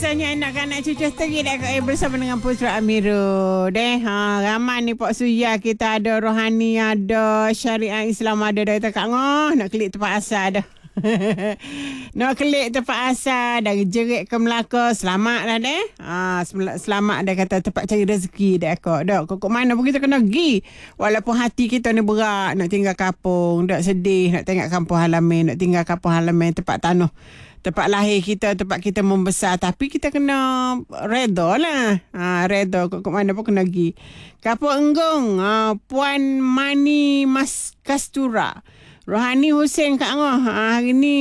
Biasanya anak-anak cucu terik bersama dengan Putra Amirul. Ramai ni Pak Suya kita ada rohani, ada syariat Islam, ada dah tak ngoh nak klik tempat asal dah. Nak klik tempat asal dari Jerit ke Melaka. Selamat dah deh. Selamat dah kata tempat cari rezeki dah kok. Dak kok mana pun kita kena pergi. Walaupun hati kita ni berat nak tinggal kampung, dak sedih nak tengok kampung halaman, nak tinggal kampung halaman tempat tanah, tempat lahir kita, tempat kita membesar. Tapi kita kena reda lah. Reda kok mana pun kena pergi. Kapur Enggong, Puan Mani Mas Kastura, Rohani Hussein Kak Ngoh. Hari ni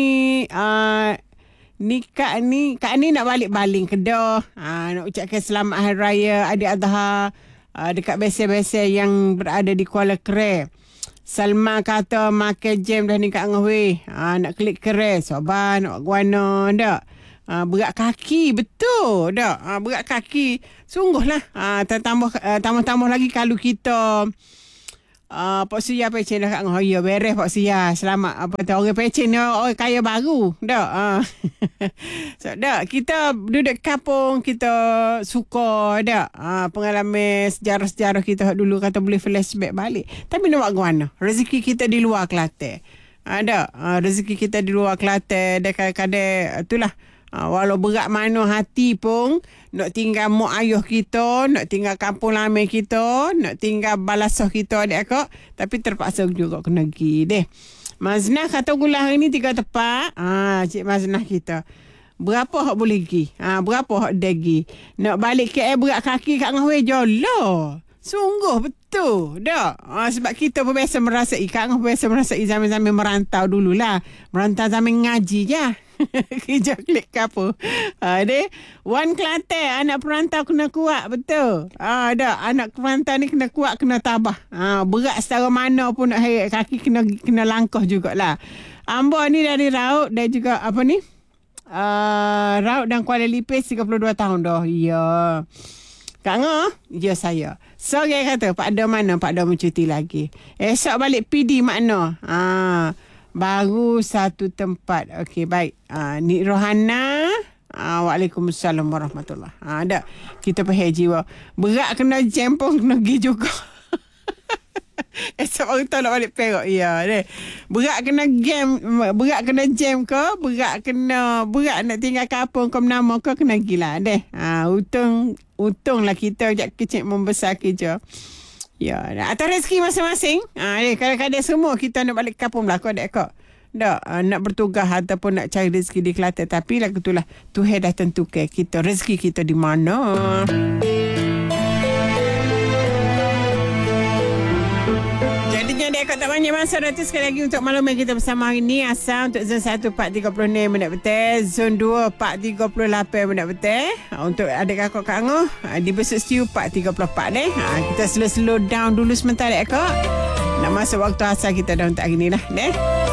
Kak ni nak balik baling Kedah. Nak ucapkan selamat Hari Raya Aidil Adha dekat bese-bese yang berada di Kuala Kere. Salma kata makan jam dah ni Kak Ngoh weh. Nak klik keres. Sobat nak guana dak. Berat kaki betul dak. Berat kaki sungguhlah. Tambah lagi kalau kita Pak Suya pecen dah Kak Ngoh. Ya beres Pak Suya. Selamat apa tu orang pecen ni orang kaya baru dak. So dak kita duduk kampung kita suka dak. Pengalaman sejarah-sejarah kita dulu kata boleh flashback balik. Tapi nak buat mana? Rezeki kita di luar Kelantan. Rezeki kita di luar Kelantan dak kadang-kadang itulah. Walau berat mana hati pun nak tinggal mak ayah kita, nak tinggal kampung lama kita, nak tinggal balasah kita adik akak, tapi terpaksa juga kena pergi deh. Maznah kata gula hari ni 3 tepat. Cik Maznah kita berapa hak boleh pergi? Berapa hak dia pergi? Nak balik ke berat kaki Kak Ngoh jolo. Sungguh betul dak. Sebab kita pun biasa merasai, Kak Ngoh biasa merasai zaman-zaman merantau dululah. Merantau zaman ngaji je. Kerja klik kapur. Wan Kelantan, anak perantau kena kuat betul. Anak perantau ni kena kuat, kena tabah. Berat setara mana pun nak kaki kena langkah jugalah. Ambo ni dari Raut dan juga apa ni? Raut dan Kuala Lipis 32 tahun dah. Ya. Kak Ngoh? Ya saya. So dia kata Pak Da mana? Pak Da mencuti lagi. Esok balik PD makna. Baru satu tempat. Okey, baik. Nik Rohana. Waalaikumsalam warahmatullahi. Dak. Kita pergi jiwa. Berat kena jam pun kena pergi juga. Esok baru tahu nak balik Perak. Ya, deh. Berat kena jam ke? Berat nak tinggal kampung ke menama ke? Kena gila deh. Untunglah kita kecil membesar kerja. Ya, atas rezeki masing-masing. Kadang-kadang semua kita nak balik kampung lah kau adik kau. Nak bertugas ataupun nak cari rezeki di Kelantan. Tapi lah itulah Tuhan dah tentukan kita rezeki kita di mana. Jadinya adik kau tak banyak masa dah tu. Sekali lagi untuk maklumat kita bersama hari ni. Asal untuk zon 1 4.36 minit betul. Zon 2 4.38 minit betul. Untuk adik kakak Kak Ngoh di Besut Stew 4.34 deh. Kita slow down dulu sebentar adik kak. Nak masuk waktu asal kita dah untuk hari ni lah deh.